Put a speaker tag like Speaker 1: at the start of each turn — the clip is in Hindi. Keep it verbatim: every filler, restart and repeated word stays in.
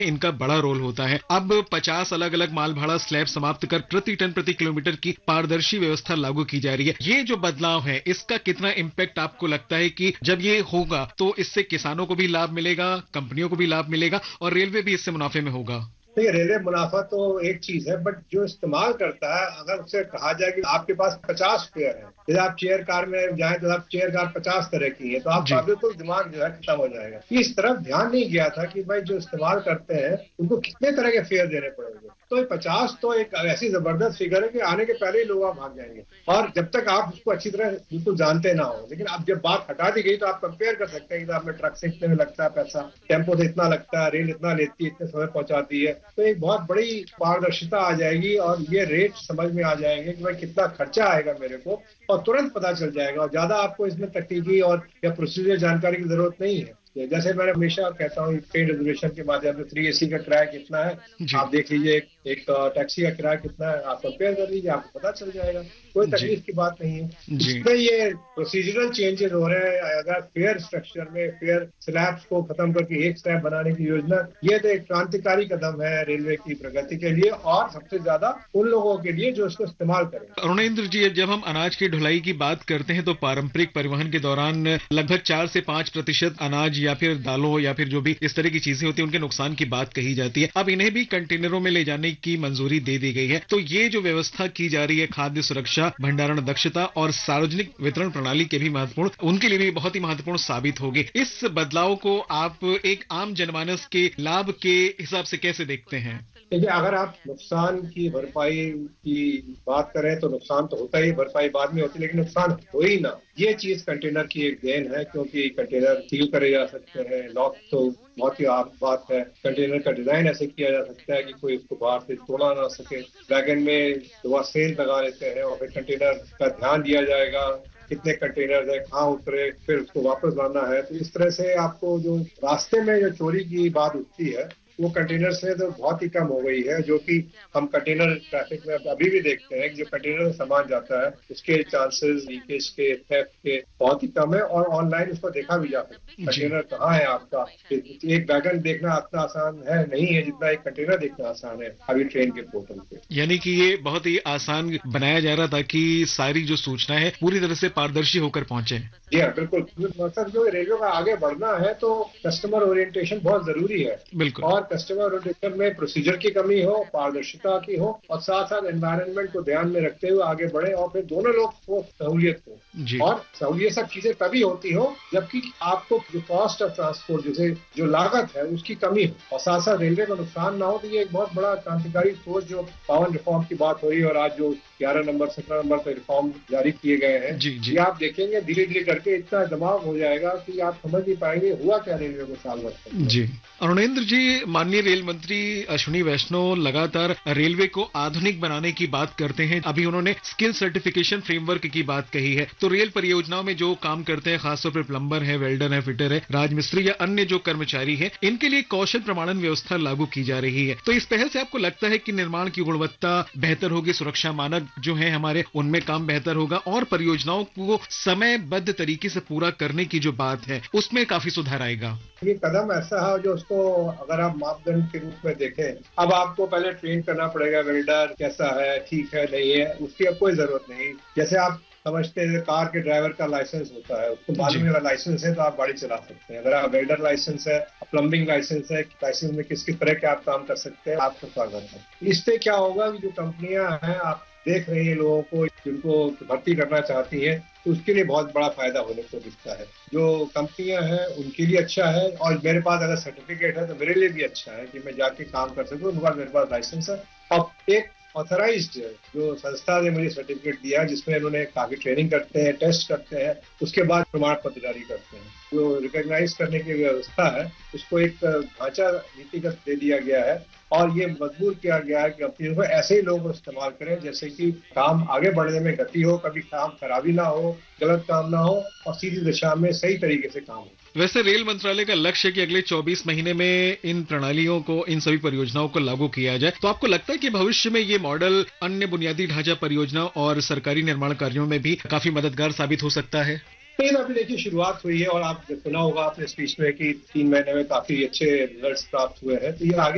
Speaker 1: इनका बड़ा रोल होता है। अब पचास अलग अलग माल भाड़ा स्लैब समाप्त कर प्रति टन प्रति किलोमीटर की पारदर्शी व्यवस्था लागू की जा रही है। ये जो बदलाव है, इसका कितना इम्पैक्ट आपको लगता है कि जब ये होगा तो इससे किसानों को भी लाभ मिलेगा, कंपनियों को भी लाभ मिलेगा और रेलवे भी इससे मुनाफे में होगा?
Speaker 2: देखिए, रेलवे मुनाफा तो एक चीज है, बट जो इस्तेमाल करता है, अगर उससे कहा जाए कि आपके पास पचास फेयर है, यदि आप चेयर कार में जाएं तो आप चेयर कार पचास तरह की है, तो आपका बिल्कुल दिमाग जो है खत्म हो जाएगा। इस तरफ ध्यान नहीं गया था कि भाई जो इस्तेमाल करते हैं उनको कितने तरह के फेयर देने पड़ेंगे। तो पचास तो एक ऐसी जबरदस्त फिगर है कि आने के पहले ही लोग आप भाग जाएंगे, और जब तक आप उसको अच्छी तरह बिल्कुल जानते ना हो। लेकिन अब जब बात हटा दी गई तो आप कंपेयर कर सकते हैं कि आपने ट्रक से इतने में लगता है पैसा, टेम्पो से इतना लगता है, रेल इतना लेती है, इतने समय पहुंचाती है। तो एक बहुत बड़ी पारदर्शिता आ जाएगी और ये रेट समझ में आ जाएंगे कि भाई कितना खर्चा आएगा मेरे को, और तुरंत पता चल जाएगा। और ज्यादा आपको इसमें तकनीकी और या प्रोसीजर जानकारी की जरूरत नहीं है। जैसे मैंने हमेशा कहता हूँ, ट्रेन रिजर्वेशन के माध्यम से थ्री एसी का किराया कितना है, आप देख लीजिए, एक टैक्सी का किराया कितना है, आप कंपेयर कर लीजिए, आपको पता चल जाएगा। कोई तकलीफ की बात नहीं है। इसमें ये प्रोसीजरल चेंजेस हो रहे हैं। अगर फेयर स्ट्रक्चर में फेयर स्लैब्स को खत्म करके एक स्लैब बनाने की योजना, ये तो एक क्रांतिकारी कदम है रेलवे की प्रगति के लिए, और सबसे ज्यादा उन लोगों के लिए जो इसको इस्तेमाल करें।
Speaker 1: अरुणेंद्र जी, जब हम अनाज की ढुलाई की बात करते हैं तो पारंपरिक परिवहन के दौरान लगभग चार से पांच प्रतिशत अनाज या फिर दालों या फिर जो भी इस तरह की चीजें होती है उनके नुकसान की बात कही जाती है। अब इन्हें भी कंटेनरों में ले जाने की मंजूरी दे दी गई है। तो ये जो व्यवस्था की जा रही है, खाद्य सुरक्षा, भंडारण दक्षता और सार्वजनिक वितरण प्रणाली के भी महत्वपूर्ण, उनके लिए भी बहुत ही महत्वपूर्ण साबित होगी। इस बदलाव को आप एक आम जनमानस के लाभ के हिसाब से कैसे देखते हैं?
Speaker 2: देखिए, अगर आप नुकसान की भरपाई की बात करें तो नुकसान तो होता ही, भरपाई बाद में होती है, लेकिन नुकसान हो ही ना, ये चीज कंटेनर की एक देन है। क्योंकि कंटेनर सील करे जा सकते हैं, लॉक तो बहुत ही आम बात है। कंटेनर का डिजाइन ऐसे किया जा सकता है कि कोई उसको बाहर से तोड़ा ना सके। वैगन में दो सेल लगा लेते हैं और फिर कंटेनर का ध्यान दिया जाएगा, कितने कंटेनर है, कहाँ उतरे, फिर उसको वापस लाना है। तो इस तरह से आपको जो रास्ते में जो चोरी की बात उठती है वो कंटेनर से तो बहुत ही कम हो गई है। जो कि हम कंटेनर ट्रैफिक में अभी भी देखते हैं कि जो कंटेनर में सामान जाता है उसके चांसेस लीकेज के, थेफ्ट के बहुत ही कम है, और ऑनलाइन उसको देखा भी जा सकता है कंटेनर कहाँ है आपका। एक वैगन देखना इतना आसान है नहीं है जितना एक कंटेनर देखना आसान है अभी ट्रेन के पोर्टल पे।
Speaker 1: यानी कि ये बहुत ही आसान बनाया जा रहा था कि सारी जो सूचना है पूरी तरह से पारदर्शी होकर पहुंचे।
Speaker 2: जी हाँ, बिल्कुल। मतलब जो रेलवे का आगे बढ़ना है तो कस्टमर ओरिएंटेशन बहुत जरूरी है।
Speaker 1: बिल्कुल।
Speaker 2: और कस्टमर ओरिएंटेशन में प्रोसीजर की कमी हो, पारदर्शिता की हो, और साथ साथ एनवायरनमेंट को ध्यान में रखते हुए आगे बढ़े, और फिर दोनों लोग को सहूलियत हो। और सहूलियत सब चीजें तभी होती हो जबकि आपको जो कॉस्ट ऑफ ट्रांसपोर्ट, जैसे जो लागत है उसकी कमी हो, और साथ साथ रेलवे का नुकसान ना हो। तो ये एक बहुत बड़ा क्रांतिकारी सोच जो पावन रिफॉर्म की बात हो रही है, और आज जो ग्यारह नंबर सत्रह नंबर पे रिफॉर्म जारी किए गए हैं,
Speaker 1: जी, जी।
Speaker 2: ये आप देखेंगे धीरे धीरे करके इतना दिमाग हो जाएगा कि आप समझ नहीं पाएंगे हुआ क्या रेलवे को साल भर।
Speaker 1: जी अरुणेंद्र जी, माननीय रेल मंत्री अश्विनी वैष्णव लगातार रेलवे को आधुनिक बनाने की बात करते हैं। अभी उन्होंने स्किल सर्टिफिकेशन फ्रेमवर्क की बात कही है। तो रेल परियोजनाओं में जो काम करते हैं, खासतौर पर प्लम्बर है, वेल्डर है, फिटर है, राजमिस्त्री या अन्य जो कर्मचारी है, इनके लिए कौशल प्रमाणन व्यवस्था लागू की जा रही है। तो इस पहल से आपको लगता है कि निर्माण की गुणवत्ता बेहतर होगी, सुरक्षा मानक जो है हमारे उनमें काम बेहतर होगा, और परियोजनाओं को समयबद्ध तरीके से पूरा करने की जो बात है उसमें काफी सुधार आएगा?
Speaker 2: ये कदम ऐसा है जो उसको अगर आप मापदंड के रूप में देखें, अब आपको पहले ट्रेन करना पड़ेगा, वेल्डर कैसा है, ठीक है नहीं है, उसकी अब कोई जरूरत नहीं। जैसे आप समझते हैं कार के ड्राइवर का लाइसेंस होता है, उसको मालूम है अगर लाइसेंस है तो आप गाड़ी चला सकते हैं। अगर आप वेल्डर लाइसेंस है, प्लम्बिंग लाइसेंस है, लाइसेंस में किस किस तरह के आप काम कर सकते हैं, आपका स्वागत है। इससे क्या होगा कि जो कंपनियां हैं, आप देख रही है लोगों को जिनको भर्ती करना चाहती है, तो उसके लिए बहुत बड़ा फायदा होने को दिखता है। जो कंपनियां हैं उनके लिए अच्छा है, और मेरे पास अगर सर्टिफिकेट है तो मेरे लिए भी अच्छा है कि मैं जाके काम कर सकूँ। उनके पास मेरे पास लाइसेंस है, और एक ऑथराइज्ड जो संस्था ने मुझे सर्टिफिकेट दिया जिसमें उन्होंने काफी ट्रेनिंग करते हैं, टेस्ट करते हैं, उसके बाद प्रमाण पत्र जारी करते हैं। जो रिकॉग्नाइज करने की व्यवस्था है उसको एक ढांचा नीतिगत दे दिया गया है, और ये मजबूर किया गया है कि कंपनियों को ऐसे ही लोग इस्तेमाल करें जैसे कि काम आगे बढ़ने में गति हो, कभी काम खराबी ना हो, गलत काम ना हो, और सीधी दिशा में सही तरीके से काम हो।
Speaker 1: वैसे रेल मंत्रालय का लक्ष्य है कि अगले चौबीस महीने में इन प्रणालियों को, इन सभी परियोजनाओं को लागू किया जाए। तो आपको लगता है कि भविष्य में ये मॉडल अन्य बुनियादी ढांचा परियोजनाओं और सरकारी निर्माण कार्यों में भी काफी मददगार साबित हो सकता है?
Speaker 2: लेकिन अभी देखिए शुरुआत हुई है, और आप सुना होगा अपने स्पीच में कि तीन महीने में काफी अच्छे रिजल्ट्स प्राप्त हुए हैं। तो ये आगे